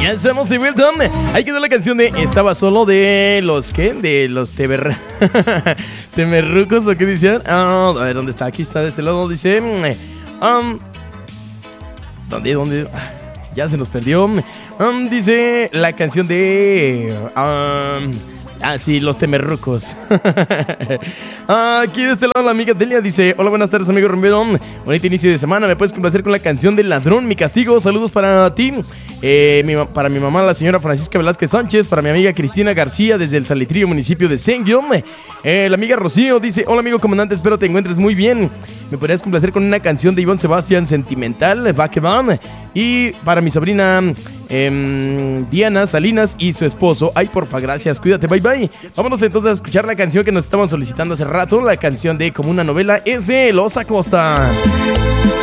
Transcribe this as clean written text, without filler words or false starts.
Ya estamos de vuelta. Ahí quedó la canción de Estaba Solo de los ¿qué? De los Temerrucos o qué decían. A ver, ¿dónde está? Aquí está de este lado. Dice ¿Dónde? Ya se nos perdió. Dice la canción de sí, los Temerrucos. Aquí de este lado la amiga Delia dice: hola, buenas tardes, amigo Romero. Bonito inicio de semana. ¿Me puedes complacer con la canción del ladrón, mi castigo? Saludos para ti, para mi mamá, la señora Francisca Velázquez Sánchez, para mi amiga Cristina García desde el Salitrío, municipio de Senguio. La amiga Rocío dice: hola, amigo comandante, espero te encuentres muy bien. ¿Me podrías complacer con una canción de Iván Sebastián, Sentimental? Va que va. Y para mi sobrina Diana Salinas y su esposo. Ay, porfa, gracias, cuídate, bye bye. Vámonos entonces a escuchar la canción que nos estaban solicitando hace rato. La canción de Como una novela es de Los Acosta.